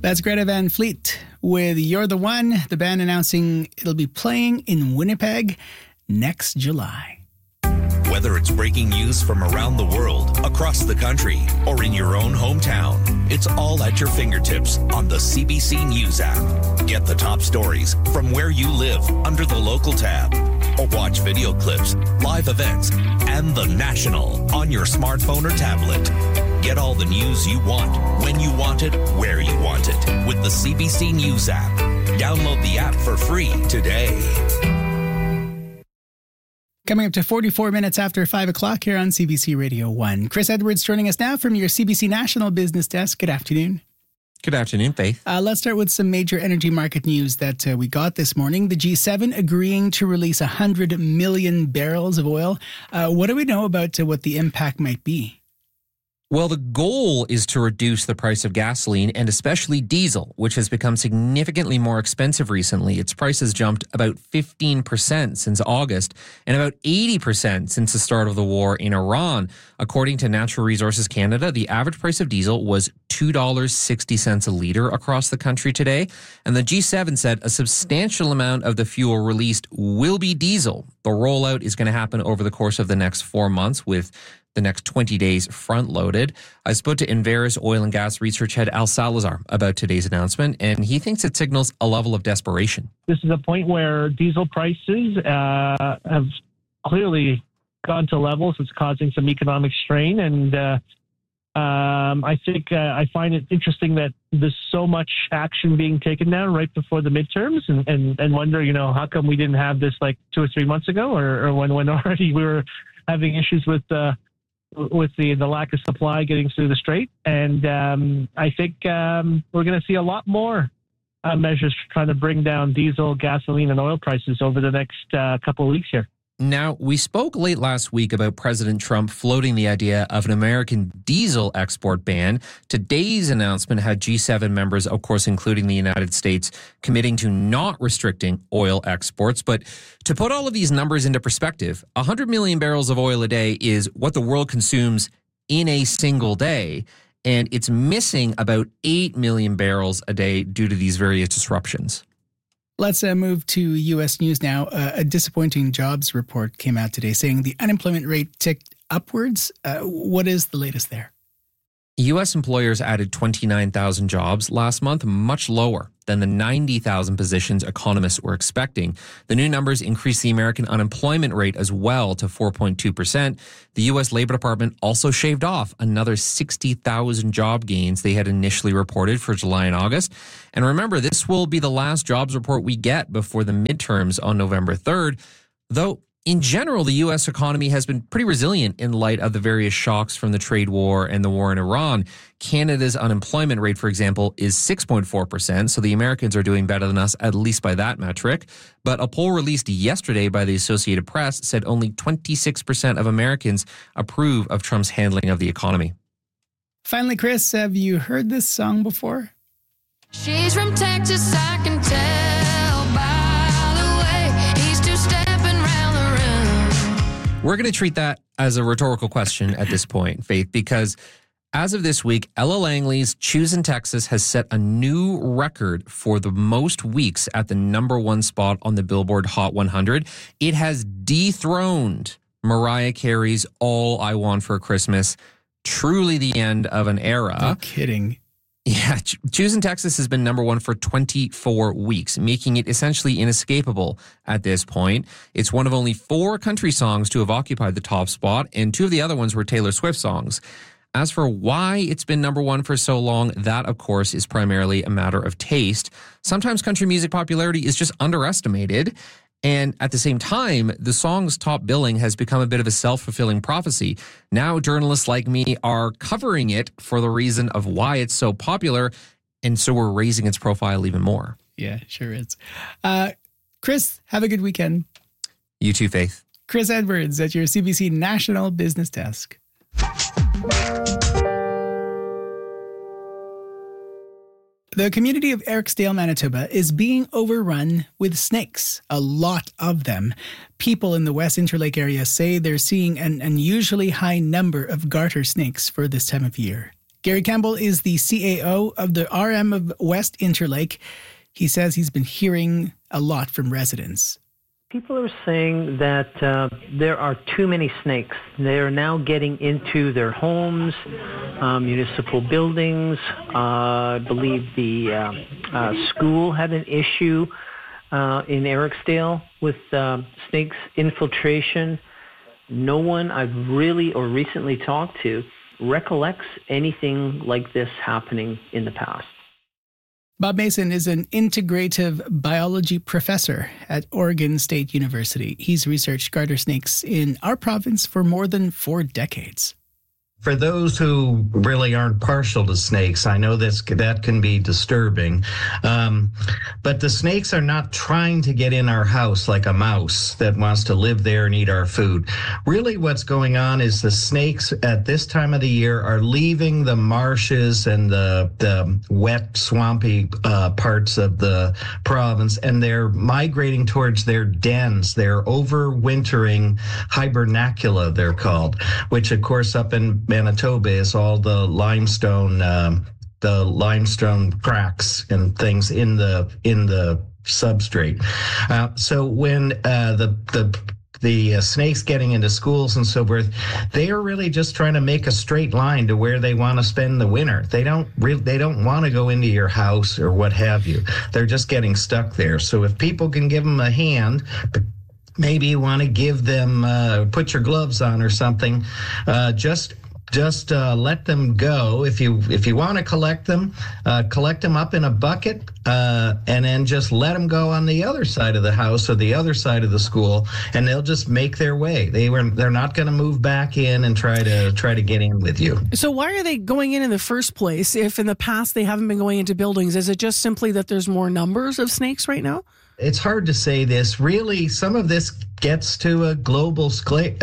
That's Greta Van Fleet with You're the One, the band announcing it'll be playing in Winnipeg next July. Whether it's breaking news from around the world, across the country, or in your own hometown, it's all at your fingertips on the CBC News app. Get the top stories from where you live under the local tab, or watch video clips, live events, and the national on your smartphone or tablet. Get all the news you want, when you want it, where you want it, with the CBC News app. Download the app for free today. Coming up to 44 minutes after 5 o'clock here on CBC Radio 1. Chris Edwards joining us now from your CBC National Business Desk. Good afternoon. Good afternoon, Faith. Let's start with some major energy market news that we got this morning. The G7 agreeing to release 100 million barrels of oil. What do we know about what the impact might be? Well, the goal is to reduce the price of gasoline and especially diesel, which has become significantly more expensive recently. Its price has jumped about 15% since August and about 80% since the start of the war in Iran. According to Natural Resources Canada, the average price of diesel was $2.60 a litre across the country today. And the G7 said a substantial amount of the fuel released will be diesel. The rollout is going to happen over the course of the next 4 months, with the next 20 days front-loaded. I spoke to Enverus oil and gas research head Al Salazar about today's announcement, and he thinks it signals a level of desperation. This is a point where diesel prices have clearly gone to levels that's causing some economic strain, and I think I find it interesting that there's so much action being taken now right before the midterms, and wonder, how come we didn't have this like 2 or 3 months ago, or when already we were having issues with the lack of supply getting through the strait. And I think we're going to see a lot more measures trying to bring down diesel, gasoline, and oil prices over the next couple of weeks here. Now, we spoke late last week about President Trump floating the idea of an American diesel export ban. Today's announcement had G7 members, of course, including the United States, committing to not restricting oil exports. But to put all of these numbers into perspective, 100 million barrels of oil a day is what the world consumes in a single day. And it's missing about 8 million barrels a day due to these various disruptions. Let's move to U.S. news now. A disappointing jobs report came out today saying the unemployment rate ticked upwards. What is the latest there? U.S. employers added 29,000 jobs last month, much lower than the 90,000 positions economists were expecting. The new numbers increased the American unemployment rate as well to 4.2%. The U.S. Labor Department also shaved off another 60,000 job gains they had initially reported for July and August. And remember, this will be the last jobs report we get before the midterms on November 3rd, though in general, the U.S. economy has been pretty resilient in light of the various shocks from the trade war and the war in Iran. Canada's unemployment rate, for example, is 6.4%, so the Americans are doing better than us, at least by that metric. But a poll released yesterday by the Associated Press said only 26% of Americans approve of Trump's handling of the economy. Finally, Chris, have you heard this song before? She's from Texas, I can tell by the way he's two-stepping round the room. We're going to treat that as a rhetorical question at this point, Faith, because as of this week, Ella Langley's Choosin' Texas has set a new record for the most weeks at the number one spot on the Billboard Hot 100. It has dethroned Mariah Carey's All I Want for Christmas. Truly the end of an era. No kidding. Yeah, Choosin' Texas has been number one for 24 weeks, making it essentially inescapable at this point. It's one of only 4 country songs to have occupied the top spot, and 2 of the other ones were Taylor Swift songs. As for why it's been number one for so long, that, of course, is primarily a matter of taste. Sometimes country music popularity is just underestimated. And at the same time, the song's top billing has become a bit of a self-fulfilling prophecy. Now journalists like me are covering it for the reason of why it's so popular, and so we're raising its profile even more. Yeah, sure is. Chris, have a good weekend. You too, Faith. Chris Edwards at your CBC National Business Desk. The community of Eriksdale, Manitoba is being overrun with snakes, a lot of them. People in the West Interlake area say they're seeing an unusually high number of garter snakes for this time of year. Gary Campbell is the CAO of the RM of West Interlake. He says he's been hearing a lot from residents. People are saying that there are too many snakes. They are now getting into their homes, municipal buildings. I believe the school had an issue in Eriksdale with snakes infiltration. No one I've really or recently talked to recollects anything like this happening in the past. Bob Mason is an integrative biology professor at Oregon State University. He's researched garter snakes in our province for more than 4 decades. For those who really aren't partial to snakes, I know that can be disturbing. But the snakes are not trying to get in our house like a mouse that wants to live there and eat our food. Really what's going on is the snakes at this time of the year are leaving the marshes and the wet, swampy parts of the province, and they're migrating towards their dens. They're overwintering hibernacula, they're called, which of course up in Manitoba is all the limestone cracks and things in the substrate. So when the snakes getting into schools and so forth, they are really just trying to make a straight line to where they want to spend the winter. They don't want to go into your house or what have you. They're just getting stuck there. So if people can give them a hand, maybe you want to give them put your gloves on or something, just let them go. If you want to collect them up in a bucket, and then just let them go on the other side of the house or the other side of the school, and they'll just make their way. They're not going to move back in and try to get in with you. So why are they going in the first place if in the past they haven't been going into buildings? Is it just simply that there's more numbers of snakes right now? It's hard to say this. Really, some of this gets to a global scale.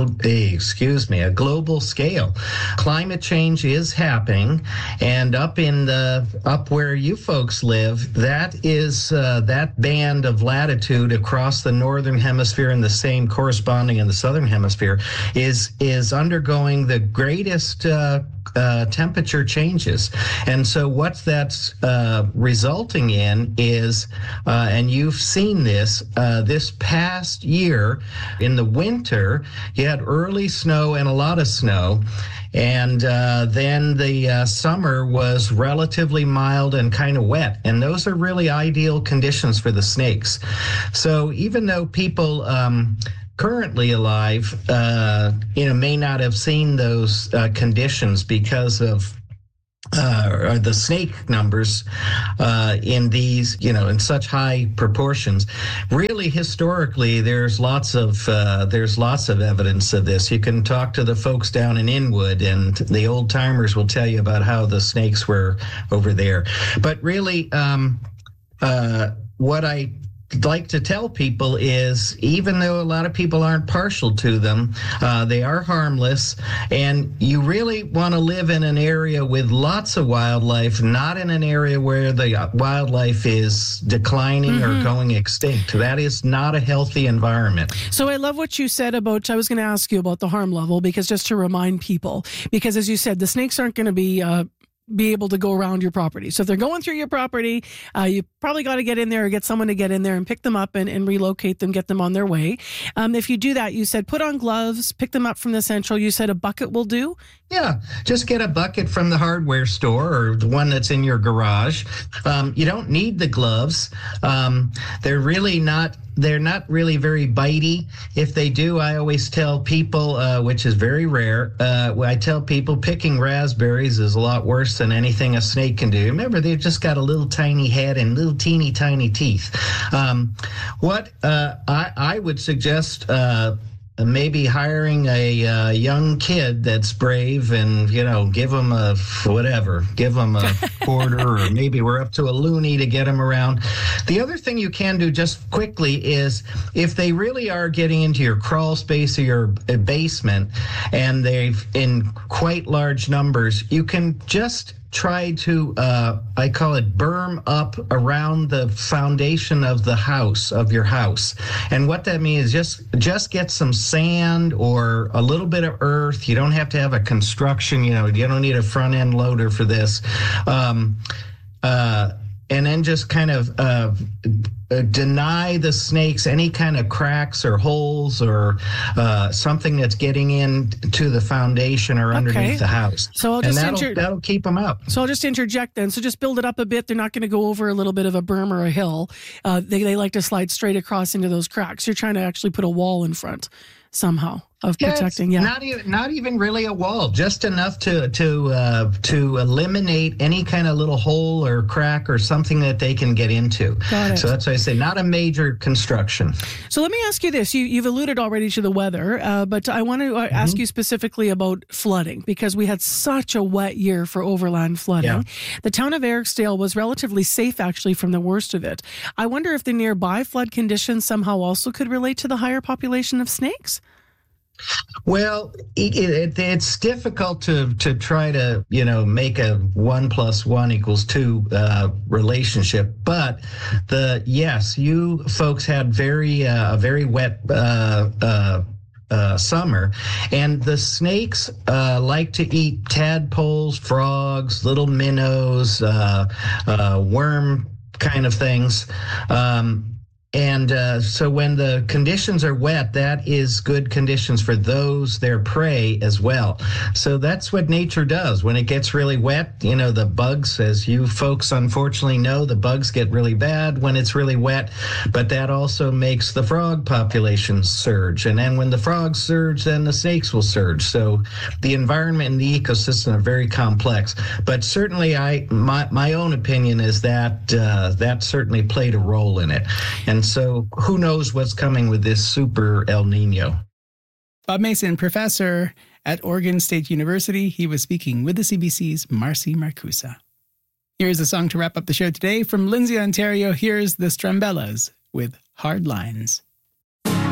A global scale. Climate change is happening, and up where you folks live, that is that band of latitude across the northern hemisphere and the same corresponding in the southern hemisphere is undergoing the greatest temperature changes. And so what that's resulting in is, and you've seen this past year in the winter, you had early snow and a lot of snow. And then the summer was relatively mild and kind of wet. And those are really ideal conditions for the snakes. So even though people currently alive, may not have seen those conditions because of the snake numbers in these, in such high proportions. Really, historically, there's lots of evidence of this. You can talk to the folks down in Inwood, and the old timers will tell you about how the snakes were over there. But really, what I like to tell people is, even though a lot of people aren't partial to them, they are harmless, and you really want to live in an area with lots of wildlife, not in an area where the wildlife is declining or going extinct. That is not a healthy environment. So I love what you said about, I was going to ask you about the harm level, because just to remind people, because as you said, the snakes aren't going to be able to go around your property. So if they're going through your property, you probably got to get in there or get someone to get in there and pick them up and relocate them, get them on their way. If you do that, you said put on gloves, pick them up from the central. You said a bucket will do? Yeah, just get a bucket from the hardware store or the one that's in your garage. You don't need the gloves. They're not really very bitey. If they do, I always tell people, which is very rare, I tell people picking raspberries is a lot worse than anything a snake can do. Remember, they've just got a little tiny head and little teeny tiny teeth. What I would suggest maybe hiring a young kid that's brave and, give them a quarter, or maybe we're up to a loonie to get them around. The other thing you can do just quickly is, if they really are getting into your crawl space or your basement and they've in quite large numbers, you can just try to, I call it berm up around the foundation of the house, of your house. And what that means is just get some sand or a little bit of earth. You don't have to have a construction, you don't need a front end loader for this. And then just kind of deny the snakes any kind of cracks or holes or something that's getting into the foundation or underneath the house. So that'll keep them out. So I'll just interject then. So just build it up a bit. They're not going to go over a little bit of a berm or a hill. They like to slide straight across into those cracks. You're trying to actually put a wall in front somehow of protecting. Yeah, not even really a wall, just enough to eliminate any kind of little hole or crack or something that they can get into. Got it. So that's why I say not a major construction. So let me ask you this: you've alluded already to the weather, but I want to ask you specifically about flooding, because we had such a wet year for overland flooding. Yeah. The town of Eriksdale was relatively safe actually from the worst of it. I wonder if the nearby flood conditions somehow also could relate to the higher population of snakes. Well, it's difficult to try to make a 1 + 1 = 2 relationship, but yes, you folks had a very wet summer, and the snakes like to eat tadpoles, frogs, little minnows, worm kind of things. And so when the conditions are wet, that is good conditions for their prey as well. So that's what nature does. When it gets really wet, the bugs, as you folks unfortunately know, the bugs get really bad when it's really wet, but that also makes the frog populations surge. And then when the frogs surge, then the snakes will surge. So the environment and the ecosystem are very complex. But certainly my own opinion is that that certainly played a role in it. And so who knows what's coming with this super El Nino. Bob Mason, professor at Oregon State University. He was speaking with the CBC's Marcy Marcusa. Here's a song to wrap up the show today from Lindsay, Ontario. Here's the Strumbellas with Hard Lines.